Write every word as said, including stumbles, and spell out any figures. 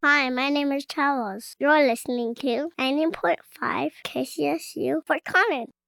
Hi, my name is Charles. You're listening to ninety point five K C S U Fort Collins.